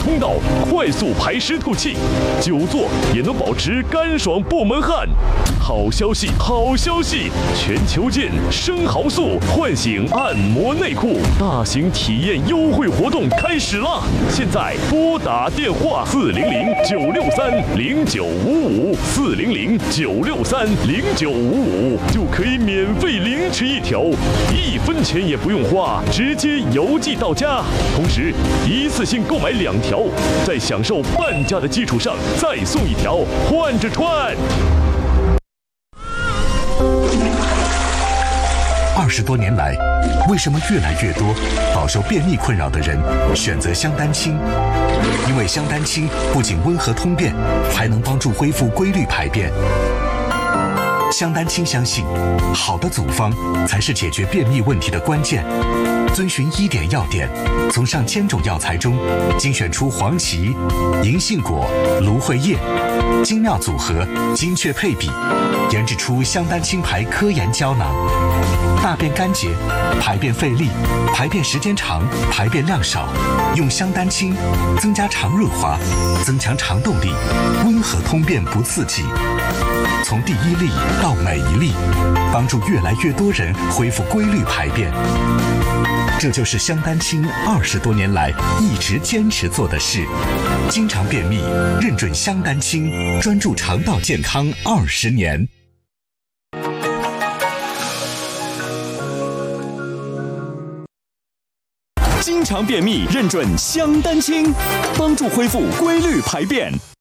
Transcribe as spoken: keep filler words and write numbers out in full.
通道，快速排湿吐气，久坐也能保持干爽不闷汗。好消息，好消息！全球健生蚝素唤醒按摩内裤大型体验优惠活动开始啦！现在拨打电话四零零九六三零九五五四零零九六三零九五五就可以免费领取一条，一分钱也不用花，直接邮寄到家。同时，一次性购买两条，在享受半价的基础上再送一条，换着穿。 二十多年来，为什么越来越多饱受便秘困扰的人选择香丹清？因为香丹清不仅温和通便，还能帮助恢复规律排便。香丹清相信，好的组方才是解决便秘问题的关键。遵循医典要点，从上千种药材中精选出黄芪、银杏果、芦荟叶，精妙组合，精确配比，研制出香丹清牌科研胶囊。大便干结、排便费力、排便时间长、排便量少，用香丹清增加肠润滑，增强肠动力，温和通便不刺激。从第一粒到每一粒，帮助越来越多人恢复规律排便。这就是香丹清二十多年来一直坚持做的事。经常便秘，认准香丹清，专注肠道健康二十年。 经常便秘，认准香丹清，帮助恢复规律排便。